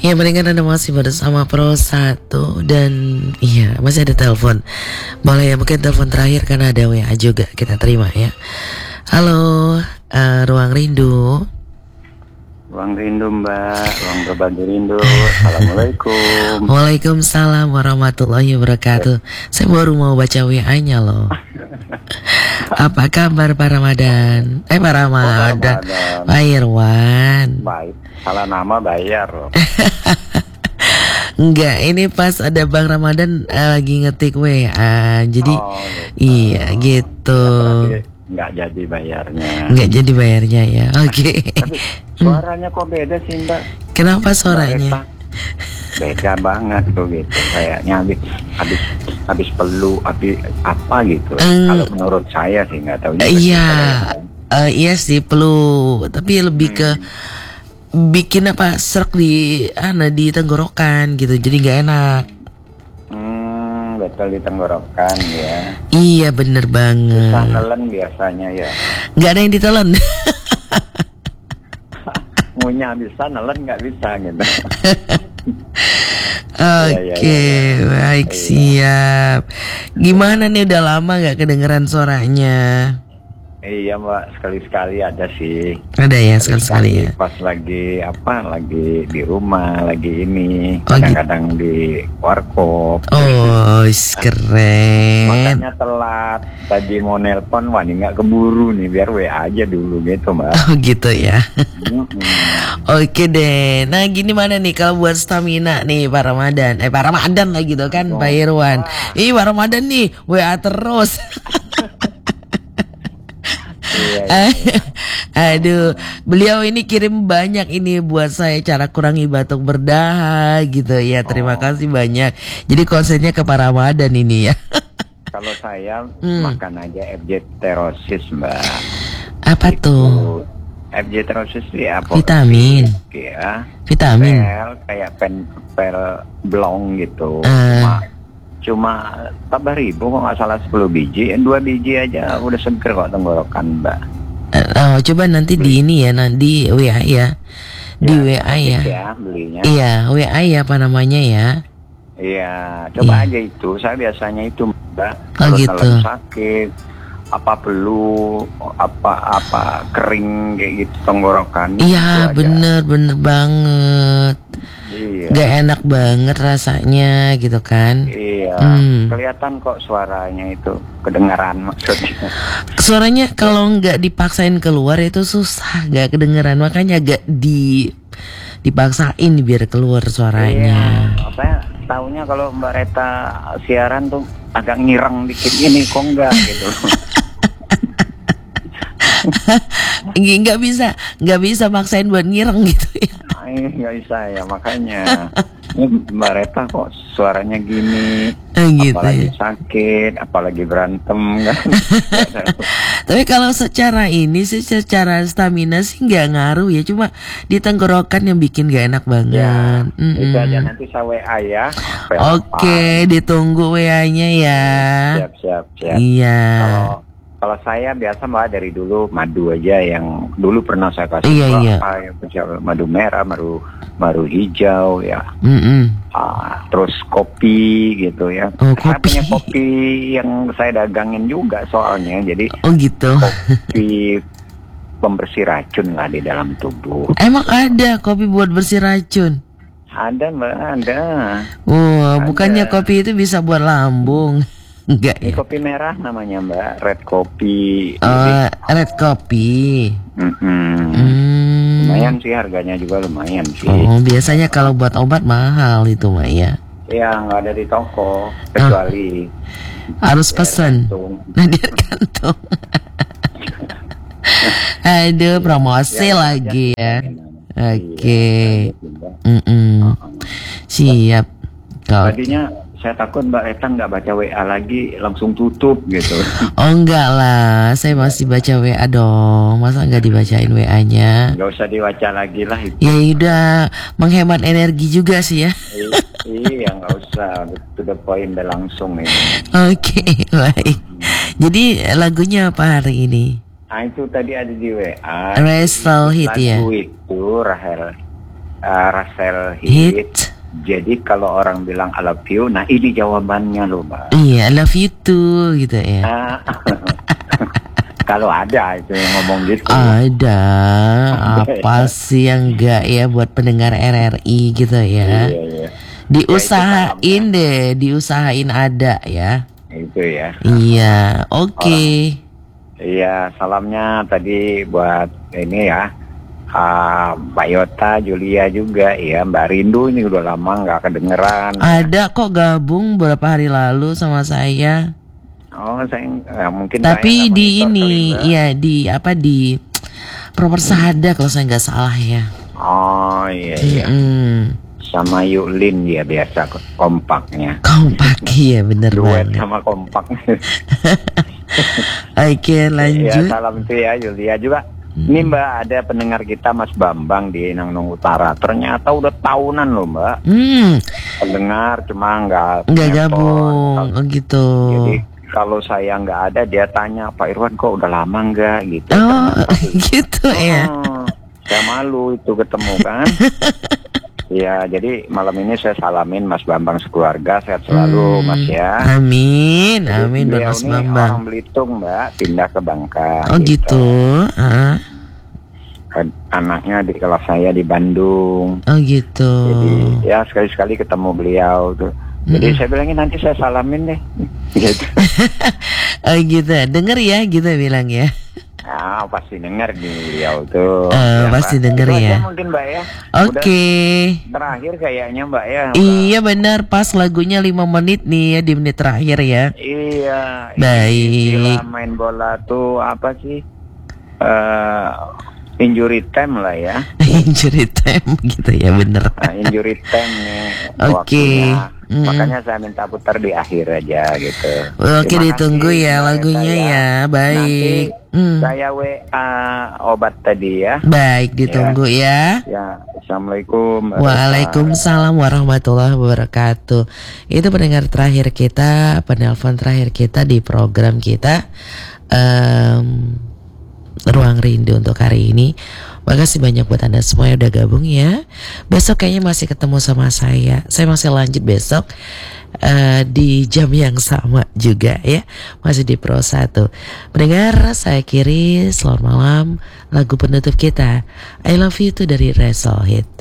Ya palingan Anda masih bersama Pro 1. Dan iya masih ada telepon. Boleh ya, mungkin telepon terakhir karena ada WA juga, kita terima ya. Halo, Ruang Rindu. Ruang rindu Mbak, ruang berbagi rindu. Assalamualaikum. Waalaikumsalam warahmatullahi wabarakatuh. Saya baru mau baca WA-nya loh. Apa kabar Pak Ramadan? Pak Ramadan, Pak Irwan. Baik, salah nama bayar loh. Enggak, ini pas ada Bang Ramadan lagi ngetik WA. Jadi iya gitu. Nggak jadi bayarnya. Nggak jadi bayarnya ya. Oke. Tapi suaranya kok beda sih Mbak? Kenapa suaranya? Beda banget tuh gitu. Kayaknya habis pelu, habis apa gitu. Kalau menurut saya sih nggak tahu. Iya sih perlu, tapi lebih ke bikin apa serak di tenggorokan gitu. Jadi nggak enak. Betul, di tenggorokan ya. Iya bener banget. Susah nelen biasanya ya. Nggak ada yang ditelan. Ngunyah bisa, nelen nggak bisa gitu. Oke, baik siap. Gimana nih, udah lama nggak kedengeran suaranya? Iya Mbak, sekali-sekali ada sih. Ada ya, sekali-sekali ya. Pas lagi lagi di rumah, lagi ini, kadang-kadang di warkop. Oh, keren. Makanya telat. Tadi mau nelpon, wah ini nggak keburu nih, biar WA aja dulu gitu Mbak. Oh gitu ya. Oke deh. Nah gini mana nih kalau buat stamina nih Pak Ramadan. Pak Ramadan lah gitu kan, Pak Irwan. Pak Ramadan nih, WA terus. Aduh, beliau ini kirim banyak ini buat saya cara kurangi batuk berdahak gitu ya. Terima kasih banyak. Jadi konsennya ke Pak Ramadan ini ya. Kalau saya makan aja FJ Terosis Mbak. Apa tuh? FJ Terosis itu apa? Vitamin. Ya. Vitamin. Kayak pel blong gitu. Cuma 4.000 kok nggak salah 10 biji, 2 biji aja udah seger kok tenggorokan Mbak. Coba nanti di ini ya, nanti WA ya, di WA ya. Belinya. Iya, WA ya apa namanya ya? Iya, coba aja itu. Saya biasanya itu Mbak. Kalau gitu. Sakit, apa perlu, apa kering kayak gitu tenggorokan. Iya, bener banget. Iya. Gak enak banget rasanya gitu kan. Iya. Kelihatan kok suaranya itu, kedengaran maksudnya. Suaranya kalau nggak dipaksain keluar itu susah, gak kedengeran. Makanya agak dipaksain biar keluar suaranya. Iya. Saya taunya kalau Mbak Reta siaran tuh agak ngirang dikit ini, kok enggak gitu. Nggak bisa maksain buat ngirang gitu ya. Nggak bisa ya, makanya Mbak Reta kok suaranya gini, gitu apalagi ya? Sakit, apalagi berantem kan. Tapi kalau secara stamina sih nggak ngaruh ya, cuma di tenggorokan yang bikin gak enak banget. Itu aja, nanti saya WA ya. Oke, ditunggu WA-nya ya. Siap. Iya. Kalau saya biasa Mbak dari dulu madu aja yang dulu pernah saya kasih. Iya. Madu merah, madu hijau ya. Terus kopi gitu ya. Saya punya kopi yang saya dagangin juga soalnya. Jadi gitu. Kopi pembersih racun lah di dalam tubuh. Emang ada kopi buat bersih racun? Ada Mbak, ada. Bukannya kopi itu bisa buat lambung? Enggak ya. Kopi merah namanya Mbak, red coffee. Red coffee. Lumayan sih, harganya juga lumayan sih. Biasanya kalau buat obat mahal itu Mbak ya. Iya, nggak ada di toko kecuali harus pesan. Nadir kantung. Aduh, promosi lagi ya. Oke. Siap. Tadinya saya takut Mbak Reta nggak baca WA lagi, langsung tutup gitu. Oh enggak lah, saya masih baca WA dong. Masa nggak dibacain WA-nya? Nggak usah dibaca lagi lah itu. Ya udah, menghemat energi juga sih ya. Iya, nggak usah, to the point udah langsung ini. Oke, baik. Jadi lagunya apa hari ini? Itu tadi ada di WA. Restal Hit ya. Lagu itu Rachel Hit. Jadi kalau orang bilang I love you, nah ini jawabannya loh, Mbak. Iya, I love you too gitu ya. Kalau ada itu yang ngomong gitu. Ada. Apa sih yang enggak ya buat pendengar RRI gitu ya. Iya. Diusahain deh, diusahain ada ya. Itu ya. Iya, oke. Iya, salamnya tadi buat ini ya. Mbak Yota, Julia juga, ya Mbak Rindu ini udah lama nggak kedengeran. Ada kok gabung beberapa hari lalu sama saya. Oh, saya mungkin. Tapi saya di ini, ya di Proper Sahada kalau saya nggak salah ya. Oh iya. Sama Yulin ya biasa kompaknya. Kompak ya bener banget. Duet sama kompak. Oke, lanjut. Ya, salam itu ya Julia juga. Ini Mbak, ada pendengar kita Mas Bambang di Nangnung Utara. Ternyata udah tahunan loh Mbak. Pendengar cuma nggak gabung, gitu. Jadi kalau saya nggak ada, dia tanya Pak Irwan kok udah lama nggak gitu. Oh, gitu ya. Saya malu itu ketemu kan. Ya, jadi malam ini saya salamin Mas Bambang sekeluarga, sehat selalu Mas ya. Amin, amin buat Mas Bambang. Orang Belitung Mbak, pindah ke Bangka. Oh gitu. Anaknya di kelas saya di Bandung. Oh gitu. Jadi ya sekali-sekali ketemu beliau tuh. Jadi saya bilangin nanti saya salamin deh. Gitu. Oh gitu, denger ya gitu bilang ya. Nah, pasti denger di beliau tuh. Ya, pasti denger ya. Mungkin Mbak ya. Oke. Terakhir kayaknya Mbak ya. Iya benar, pas lagunya 5 menit nih ya di menit terakhir ya. Iya. Baik. Main bola tuh apa sih? Injury time lah ya. Injury time gitu ya bener. Injury time nih. Oke. Makanya saya minta putar di akhir aja gitu. Oke, ditunggu ya lagunya ya. Baik. Nanti saya WA obat tadi ya. Baik, ditunggu ya. Ya, Assalamualaikum. Waalaikumsalam warahmatullahi wabarakatuh. Itu pendengar terakhir kita, penelpon terakhir kita di program kita Ruang Rindu untuk hari ini. Makasih banyak buat Anda semua yang udah gabung ya. Besok kayaknya masih ketemu sama saya. Saya masih lanjut besok di jam yang sama juga ya. Masih di Pro 1. Mendengar saya kiri, selamat malam. Lagu penutup kita I Love You Too dari Rachel Hit.